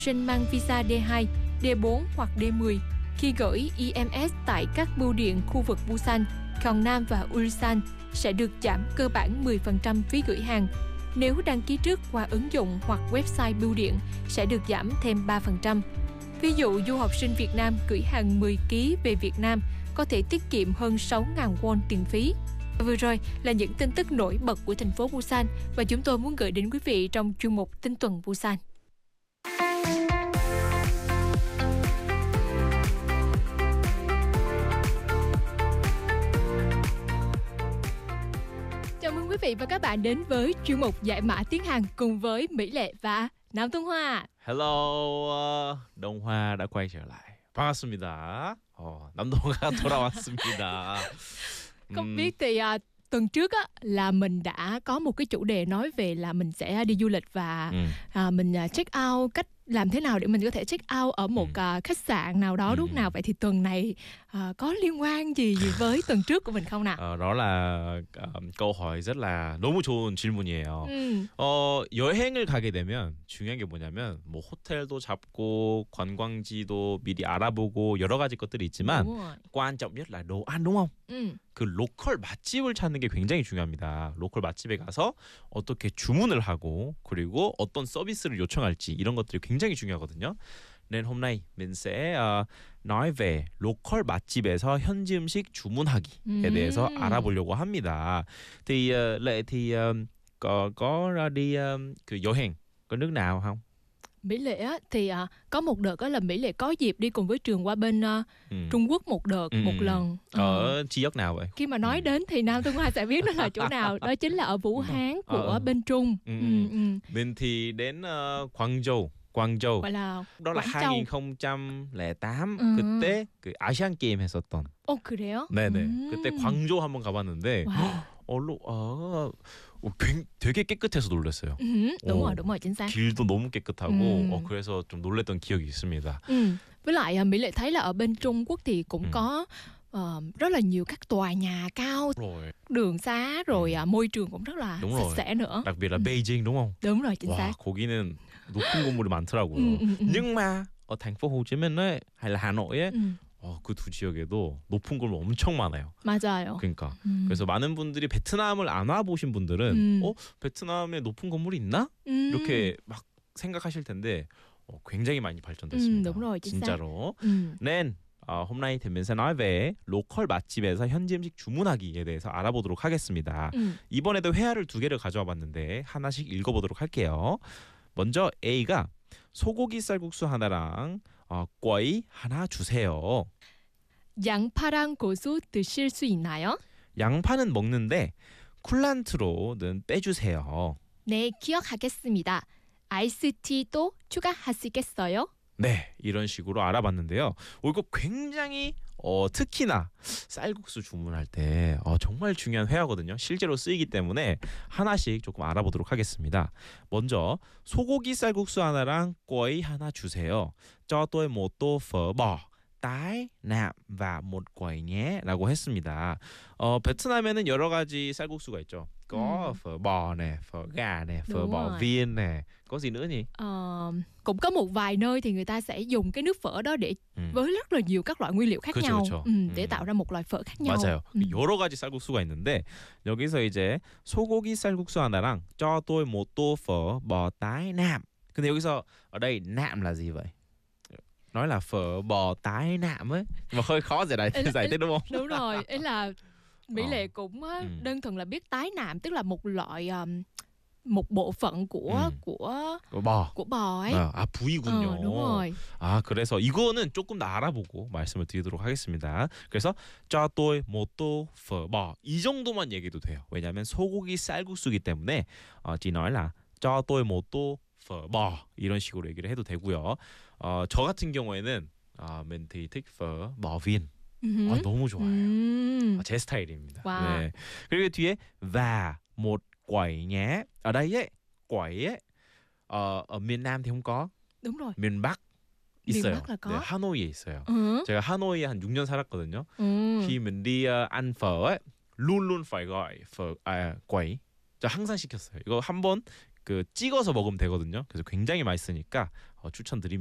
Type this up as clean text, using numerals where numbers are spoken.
Sinh mang visa D2, D4 hoặc D10 khi gửi EMS tại các bưu điện khu vực Busan, Gyeongnam và Ulsan sẽ được giảm cơ bản 10% phí gửi hàng. Nếu đăng ký trước qua ứng dụng hoặc website bưu điện sẽ được giảm thêm 3%. Ví dụ du học sinh Việt Nam gửi hàng 10 kg về Việt Nam có thể tiết kiệm hơn 6.000 won tiền phí. Vừa rồi là những tin tức nổi bật của thành phố Busan và chúng tôi muốn gửi đến quý vị trong chuyên mục Tin tuần Busan. Chào mừng quý vị và các bạn đến với chuyên mục Giải mã tiếng Hàn cùng với Mỹ Lệ và Nam Tuấn Hoa. Hello, Đông Hoa đã quay trở lại. 반갑습니다. 남동화가 돌아왔습니다. Không biết thì tuần trước á, là mình đã có một cái chủ đề nói về là mình sẽ đi du lịch và mình check out cách làm thế nào để mình có thể check out ở một khách sạn nào đó lúc nào. Vậy thì tuần này có liên quan gì với tuần trước của mình không nào? Đó là câu hỏi rất là 너무 좋은 질문이에요. 여행을 가게 되면 중요한 게 뭐냐면 뭐 호텔도 잡고 관광지도 미리 알아보고 여러 가지 것들이 있지만 quan trọng nhất là đồ ăn đúng không? 그 로컬 맛집을 찾는 게 굉장히 중요합니다. 로컬 맛집에 가서 어떻게 주문을 하고 그리고 어떤 서비스를 요청할지 이런 것들이 굉장히 중요하거든요. Nên hôm nay mình sẽ nói về local 맛집에서 현지 음식 주문하기에 대해서 알아보려고 합니다. Thì Lệ thì có ra đi 그 여행 có nước nào không? Mỹ Lệ á, thì có một đợt đó là Mỹ Lệ có dịp đi cùng với trường qua bên Trung Quốc một đợt, một lần. Ở chi đất nào vậy? Khi mà nói đến thì Nam Tuấn Hoa sẽ biết đó là chỗ nào. Đó chính là ở Vũ Hán của bên Trung. Mình thì đến Guangzhou. Gọi là đó là 2008 그때 그 아시안 게임 했었던. 그래요? 네네. 그때 광저우 한번 가봤는데 되게 깨끗해서 놀랐어요. đúng rồi, chính xác. 길도 너무 깨끗하고 그래서 좀 놀랬던 기억이 있습니다. Với lại Mỹ Lệ thấy là ở bên Trung Quốc thì cũng có rất là nhiều các tòa nhà cao, đường xá rồi môi trường cũng rất là sạch sẽ nữa. đặc biệt là Beijing đúng không? Đúng rồi, chính xác. 거기는 높은 건물이 많더라고요. Nhưng mà ở thành phố Hồ Chí Minh ấy hay là Hà Nội ấy 그 두 지역에도 높은 건물 엄청 많아요. 맞아요. 그러니까 그래서 많은 분들이 베트남을 안 와보신 분들은 베트남에 높은 건물이 있나? 이렇게 막 생각하실 텐데 굉장히 많이 발전됐습니다. đúng rồi, chính 진짜로. Nên hôm nay thì mình sẽ nói về 로컬 맛집에서 현지 음식 주문하기에 대해서 알아보도록 하겠습니다. 이번에도 회화를 2개를 가져와 봤는데 하나씩 읽어보도록 할게요. 먼저 A가 소고기 쌀국수 하나랑 꿔이 하나 주세요. 양파랑 고수 드실 수 있나요? 양파는 먹는데 쿨란트로는 빼주세요. 네, 기억하겠습니다. 아이스티도 추가하시겠어요? 네, 이런 식으로 알아봤는데요. 이거 굉장히 특히나 쌀국수 주문할 때 정말 중요한 회화거든요. 실제로 쓰이기 때문에 하나씩 조금 알아보도록 하겠습니다. 먼저 소고기 쌀국수 하나랑 꿔이 하나 주세요. cho tôi một tô phở bò, tái, nạm và một quẩy nhé 라고 했습니다. 베트남에는 여러 가지 쌀국수가 있죠. có phở bò nè, phở gà nè, phở bò viên nè. Có gì nữa nhỉ? Cũng có một vài nơi thì người ta sẽ dùng cái nước phở đó để với rất là nhiều các loại nguyên liệu khác nhau để tạo ra một loại phở khác nhau. 맞아요. 여러 가지 쌀국수가 있는데 여기서 이제 소고기 쌀국수 하나랑 cho tôi một tô phở bò tái nạm. 근데 여기서 ở đây nạm là gì vậy? Nói là phở bò tái nạm ấy, nhưng mà hơi khó giải thích đúng không? Đúng rồi, ý là Mỹ Lệ cũng đơn thuần là biết tái nạm, tức là một loại một bộ phận của bò ấy. 부위군요. đúng rồi. 그래서 이거는 조금 더 알아보고 말씀을 드리도록 하겠습니다. 그래서 cho tôi một tô phở bò 이 정도만 얘기해도 돼요. 왜냐하면 소고기 쌀국수기 때문에 chỉ nói là cho tôi một tô phở bò 이런 식으로 얘기를 해도 되고요. 저 같은 경우에는 mình thì thích phở bò viên. 너무 좋아요. 제 스타일입니다. 네. 그리고 뒤에 và một quẩy nhé. Ở đây ấy, quẩy ấy ở miền Nam thì không có. đúng rồi. miền Bắc 있어요. miền Bắc là có. 네, 하노이에 있어요. 제가 하노이에 한 6년 살았거든요. khi mình đi ăn phở ấy, luôn luôn phải gọi phở quẩy. 저 항상 시켰어요. 이거 한번 그 찍어서 먹으면 되거든요. 그래서 굉장히 맛있으니까 추천드립니다.